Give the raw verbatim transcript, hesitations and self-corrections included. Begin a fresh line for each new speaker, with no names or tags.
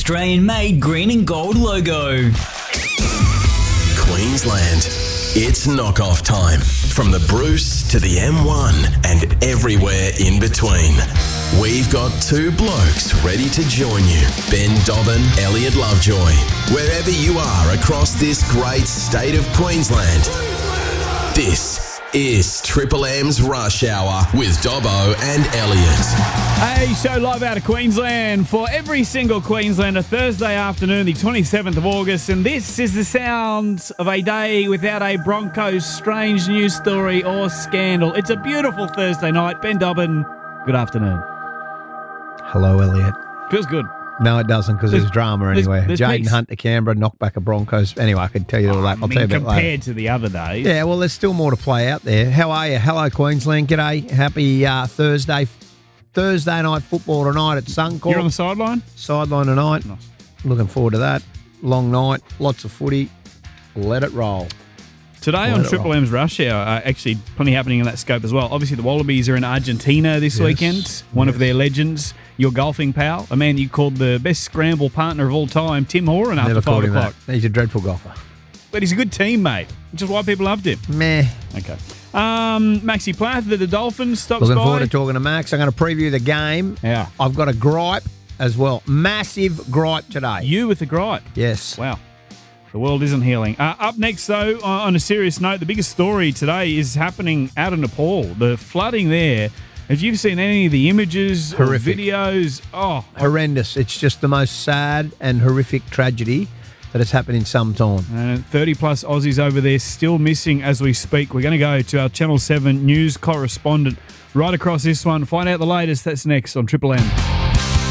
Australian-made green and gold logo.
Queensland. It's knockoff time. From the Bruce to the M one and everywhere in between. We've got two blokes ready to join you. Ben Dobbin, Elliot Lovejoy. Wherever you are across this great state of Queensland. This is Triple M's Rush Hour with Dobbo and Elliot.
Hey, show live out of Queensland for every single Queenslander, Thursday afternoon, the twenty-seventh of August, and this is the sounds of a day without a Broncos strange news story or scandal. It's a beautiful Thursday night. Ben Dobbin, good afternoon.
Hello, Elliot.
Feels good.
No, it doesn't, because there's, there's drama anyway. There's, there's Jaden Hunt to Canberra, knocked back a Broncos. Anyway, I could tell you all that. I'll
I mean,
tell you about it later.
compared to the other days.
Yeah, well, there's still more to play out there. How are you? Hello, Queensland. G'day. Happy uh, Thursday. Thursday night football tonight at Suncorp.
You're on the sideline?
Sideline tonight.
Nice.
Looking forward to that. Long night. Lots of footy. Let it roll.
Today
Let
on
it
Triple
roll.
M's Rush Hour, uh, actually plenty happening in that scope as well. Obviously, the Wallabies are in Argentina this
Yes.
weekend. One
Yes.
of their legends, your golfing pal, a man you called the best scramble partner of all time, Tim Horan, after
Never
five
called him
o'clock.
that. He's a dreadful golfer.
But he's a good teammate, which is why people loved him.
Meh.
Okay. Um, Maxi Plath of the Dolphins stops
Looking
by.
forward to talking to Max. I'm going to preview the game.
Yeah.
I've got a gripe as well. Massive gripe today.
You with the gripe.
Yes.
Wow. The world isn't healing. Uh, up next, though, uh, on a serious note, the biggest story today is happening out in Nepal. The flooding there. If you've seen any of the images or
Horrific.
videos, oh,
Horrendous. It's just the most sad and horrific tragedy that has happened in some time.
and thirty plus Aussies over there still missing as we speak. We're going to go to our Channel seven news correspondent right across this one. Find out the latest. That's next on Triple M.